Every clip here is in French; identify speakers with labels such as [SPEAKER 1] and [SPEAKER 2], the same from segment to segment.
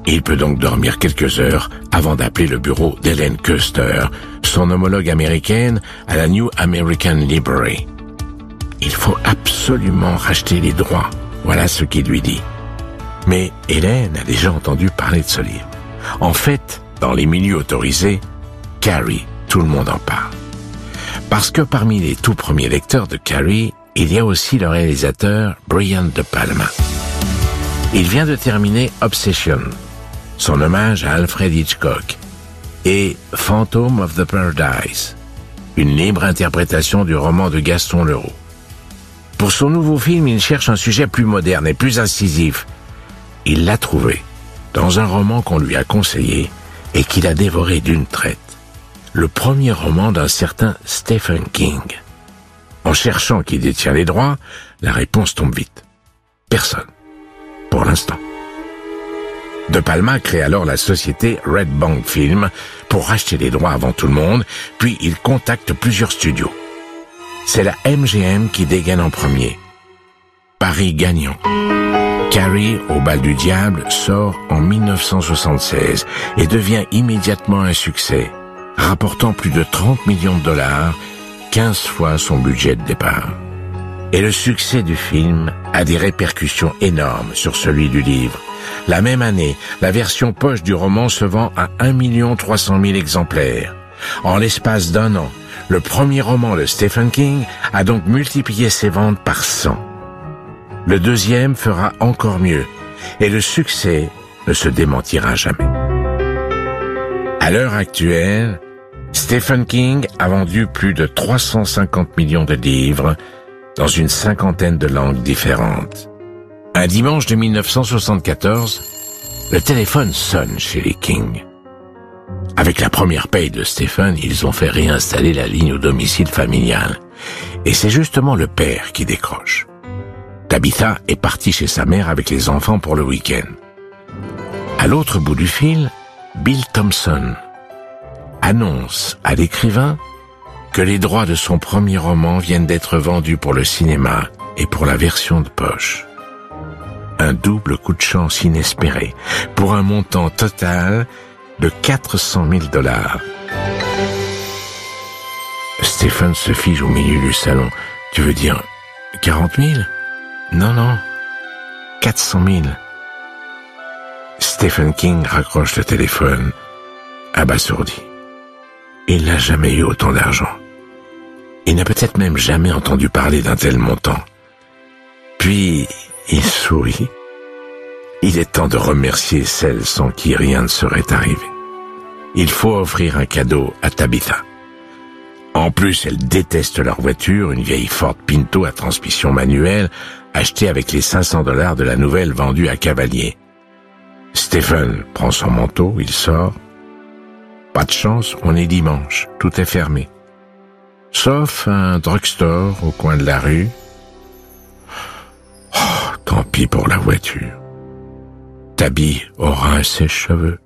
[SPEAKER 1] Il peut donc dormir quelques heures avant d'appeler le bureau d'Helen Custer, son homologue américaine à la New American Library. Il faut absolument racheter les droits, voilà ce qu'il lui dit. Mais Hélène a déjà entendu parler de ce livre. En fait, dans les milieux autorisés, Carrie, tout le monde en parle. Parce que parmi les tout premiers lecteurs de Carrie, il y a aussi le réalisateur Brian De Palma. Il vient de terminer Obsession, son hommage à Alfred Hitchcock, et Phantom of the Paradise, une libre interprétation du roman de Gaston Leroux. Pour son nouveau film, il cherche un sujet plus moderne et plus incisif. Il l'a trouvé dans un roman qu'on lui a conseillé et qu'il a dévoré d'une traite. Le premier roman d'un certain Stephen King. En cherchant qui détient les droits, la réponse tombe vite. Personne. Pour l'instant. De Palma crée alors la société Red Bank Film pour racheter les droits avant tout le monde, puis il contacte plusieurs studios. C'est la MGM qui dégaine en premier. Paris gagnant. Carrie au bal du diable sort en 1976 et devient immédiatement un succès, rapportant plus de 30 millions de dollars, 15 fois son budget de départ. Et le succès du film a des répercussions énormes sur celui du livre. La même année, la version poche du roman se vend à 1 300 000 exemplaires. En l'espace d'un an, le premier roman de Stephen King a donc multiplié ses ventes par 100. Le deuxième fera encore mieux, et le succès ne se démentira jamais. À l'heure actuelle, Stephen King a vendu plus de 350 millions de livres dans une 50aine de langues différentes. Un dimanche de 1974, le téléphone sonne chez les King. Avec la première paye de Stephen, ils ont fait réinstaller la ligne au domicile familial. Et c'est justement le père qui décroche. Tabitha est partie chez sa mère avec les enfants pour le week-end. À l'autre bout du fil, Bill Thompson annonce à l'écrivain que les droits de son premier roman viennent d'être vendus pour le cinéma et pour la version de poche. Un double coup de chance inespéré pour un montant total de 400 000 dollars. Stephen se fige au milieu du salon. Tu veux dire 40 000 ? Non, 400 000. Stephen King raccroche le téléphone, abasourdi. Il n'a jamais eu autant d'argent. Il n'a peut-être même jamais entendu parler d'un tel montant. Puis, il sourit. Il est temps de remercier celles sans qui rien ne serait arrivé. Il faut offrir un cadeau à Tabitha. En plus, elle déteste leur voiture, une vieille Ford Pinto à transmission manuelle, achetée avec les 500 $ de la nouvelle vendue à Cavalier. Stephen prend son manteau, il sort. Pas de chance, on est dimanche, tout est fermé. Sauf un drugstore au coin de la rue. Oh, tant pis pour la voiture. Tabby aura un sèche-cheveux.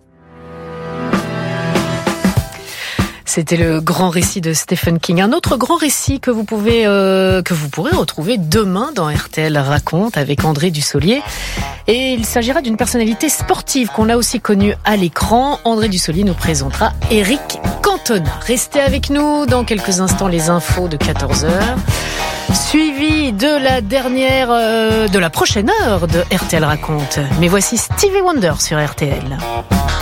[SPEAKER 2] C'était le grand récit de Stephen King. Un autre grand récit que vous pourrez retrouver demain dans RTL Raconte avec André Dussolier. Et il s'agira d'une personnalité sportive qu'on a aussi connue à l'écran. André Dussolier nous présentera Éric Cantona. Restez avec nous dans quelques instants, les infos de 14h. Suivi de la prochaine heure de RTL Raconte. Mais voici Stevie Wonder sur RTL.